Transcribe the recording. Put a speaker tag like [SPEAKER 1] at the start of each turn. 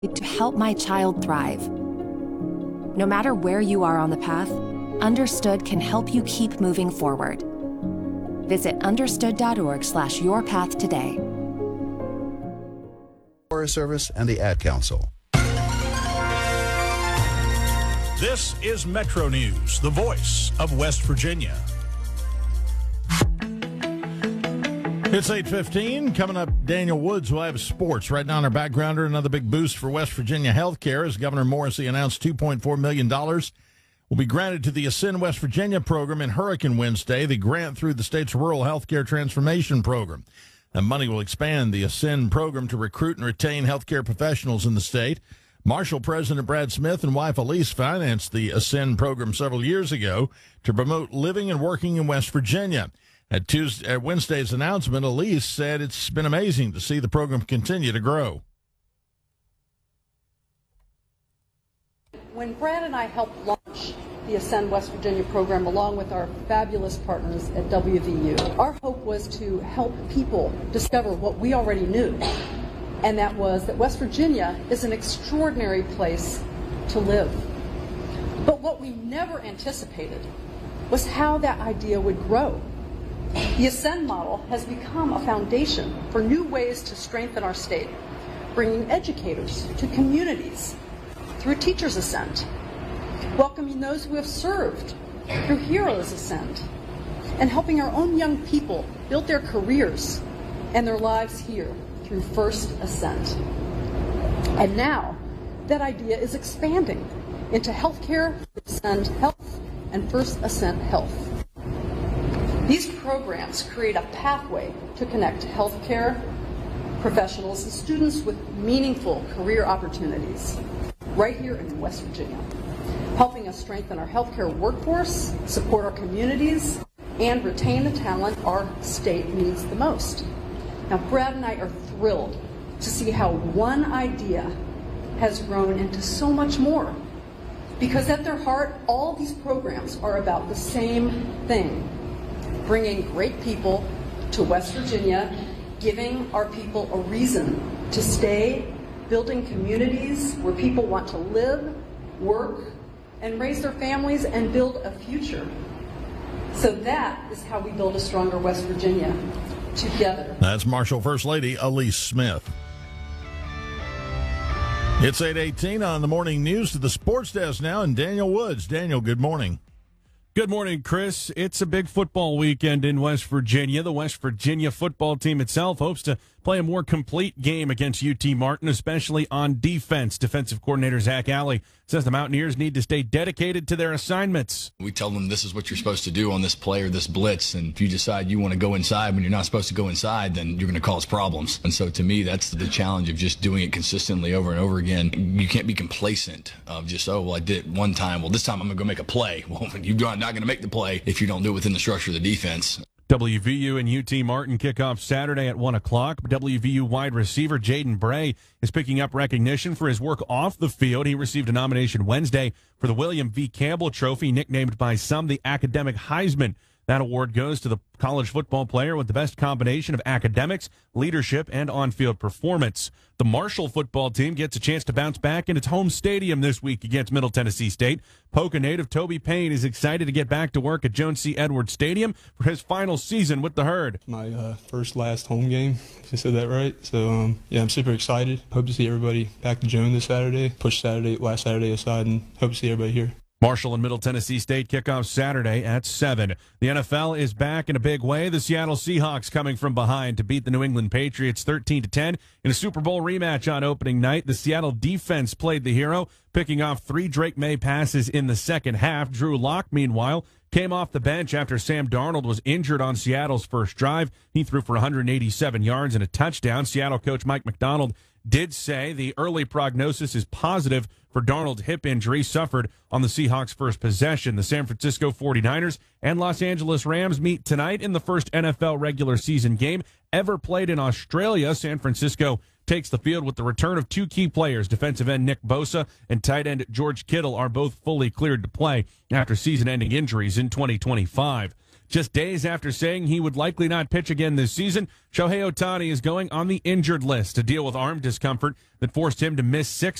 [SPEAKER 1] to help my child thrive. No matter where you are on the path, Understood can help you keep moving forward. Visit understood.org/yourpath today.
[SPEAKER 2] Forest Service and the Ad Council.
[SPEAKER 3] This is Metro News, the voice of West Virginia. It's 8:15. Coming up, Daniel Woods will have sports. Right now in our backgrounder, another big boost for West Virginia healthcare as Governor Morrissey announced $2.4 million will be granted to the Ascend West Virginia program in Hurricane Wednesday, the grant through the state's Rural Healthcare Transformation Program. That money will expand the Ascend program to recruit and retain healthcare professionals in the state. Marshall President Brad Smith and wife Elise financed the Ascend program several years ago to promote living and working in West Virginia. At Wednesday's announcement, Elise said it's been amazing to see the program continue to grow.
[SPEAKER 4] When Brad and I helped launch the Ascend West Virginia program along with our fabulous partners at WVU, our hope was to help people discover what we already knew, and that was that West Virginia is an extraordinary place to live. But what we never anticipated was how that idea would grow. The Ascend model has become a foundation for new ways to strengthen our state, bringing educators to communities through Teachers Ascend, welcoming those who have served through Heroes Ascend, and helping our own young people build their careers and their lives here through First Ascend. And now that idea is expanding into healthcare, Ascend Health, and First Ascend Health. These programs create a pathway to connect healthcare professionals and students with meaningful career opportunities right here in West Virginia, helping us strengthen our healthcare workforce, support our communities, and retain the talent our state needs the most. Now, Brad and I are thrilled to see how one idea has grown into so much more, because at their heart, all these programs are about the same thing: bringing great people to West Virginia, giving our people a reason to stay, building communities where people want to live, work, and raise their families and build a future. So that is how we build a stronger West Virginia, together.
[SPEAKER 3] That's Marshall First Lady Elise Smith. It's 8:18 on the morning news to the sports desk now, and Daniel Woods. Daniel, good morning.
[SPEAKER 5] Good morning, Chris. It's a big football weekend in West Virginia. The West Virginia football team itself hopes to play a more complete game against UT Martin, especially on defense. Defensive coordinator Zach Alley says the Mountaineers need to stay dedicated to their assignments.
[SPEAKER 6] We tell them this is what you're supposed to do on this play or this blitz, and if you decide you want to go inside when you're not supposed to go inside, then you're going to cause problems. And so to me, that's the challenge of just doing it consistently over and over again. You can't be complacent of just, oh, well, I did it one time. Well, this time I'm going to go make a play. Well, you're not going to make the play if you don't do it within the structure of the defense.
[SPEAKER 5] WVU and UT Martin kick off Saturday at 1 o'clock. WVU wide receiver Jaden Bray is picking up recognition for his work off the field. He received a nomination Wednesday for the William V. Campbell Trophy, nicknamed by some the Academic Heisman. That award goes to the college football player with the best combination of academics, leadership, and on-field performance. The Marshall football team gets a chance to bounce back in its home stadium this week against Middle Tennessee State. Polka native Toby Payne is excited to get back to work at Jones C. Edwards Stadium for his final season with the Herd.
[SPEAKER 7] My last home game, if I said that right. So, I'm super excited. Hope to see everybody back to Jones this Saturday. Push last Saturday aside, and hope to see everybody here.
[SPEAKER 5] Marshall and Middle Tennessee State kick off Saturday at 7. The NFL is back in a big way. The Seattle Seahawks coming from behind to beat the New England Patriots 13-10 in a Super Bowl rematch on opening night. The Seattle defense played the hero, picking off 3 Drake May passes in the second half. Drew Lock, meanwhile, came off the bench after Sam Darnold was injured on Seattle's first drive. He threw for 187 yards and a touchdown. Seattle coach Mike McDonald did say the early prognosis is positive for Darnold's hip injury suffered on the Seahawks' first possession. The San Francisco 49ers and Los Angeles Rams meet tonight in the first NFL regular season game ever played in Australia. San Francisco takes the field with the return of 2 key players. Defensive end Nick Bosa and tight end George Kittle are both fully cleared to play after season-ending injuries in 2025. Just days after saying he would likely not pitch again this season, Shohei Ohtani is going on the injured list to deal with arm discomfort that forced him to miss 6